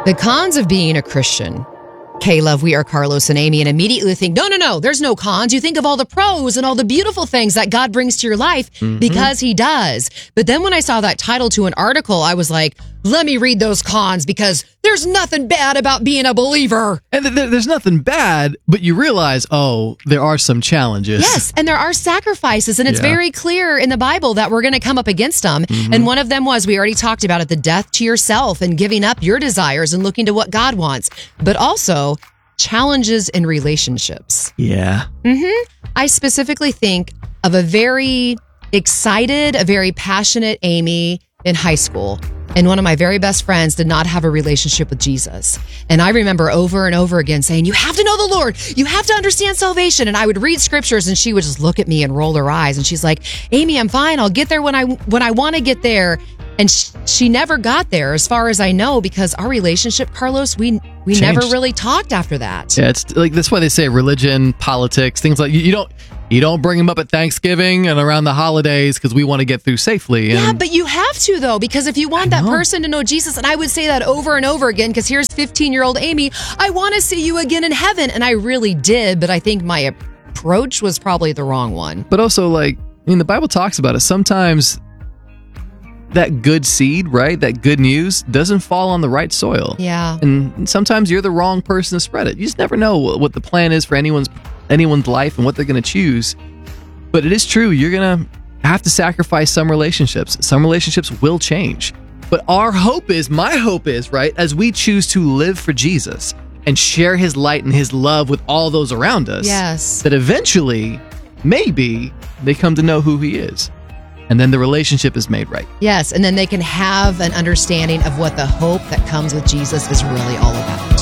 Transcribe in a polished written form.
The cons of being a Christian. K-Love, we are Carlos and Amy, and immediately think, no, there's no cons. You think of all the pros and all the beautiful things that God brings to your life because he does. But then when I saw that title to an article, I was like, let me read those cons because there's nothing bad about being a believer. And there's nothing bad, but you realize, there are some challenges. Yes, and there are sacrifices, and it's very clear in the Bible that we're going to come up against them. And one of them was, we already talked about it, the death to yourself and giving up your desires and looking to what God wants. But also, challenges in relationships. Yeah. I specifically think of a very excited, a very passionate Amy in high school. And one of my very best friends did not have a relationship with Jesus. And I remember over and over again saying, you have to know the Lord. You have to understand salvation. And I would read scriptures and she would just look at me and roll her eyes. And she's like, Amy, I'm fine. I'll get there when I want to get there. And she never got there, as far as I know, because our relationship, Carlos, we never really talked after that. Yeah, it's like that's why they say religion, politics, things like you don't bring them up at Thanksgiving and around the holidays because we want to get through safely. Yeah, but you have to, though, because if you want that person to know Jesus, and I would say that over and over again, because here's 15-year-old Amy, I want to see you again in heaven. And I really did, but I think my approach was probably the wrong one. But also, the Bible talks about it. Sometimes that good seed, right, that good news doesn't fall on the right soil. Yeah. And sometimes you're the wrong person to spread it. You just never know what the plan is for anyone's life and what they're going to choose. But it is true, you're going to have to sacrifice some relationships. Some relationships will change. But my hope is, right, as we choose to live for Jesus and share his light and his love with all those around us, yes, that eventually, maybe, they come to know who he is. And then the relationship is made right. Yes, and then they can have an understanding of what the hope that comes with Jesus is really all about.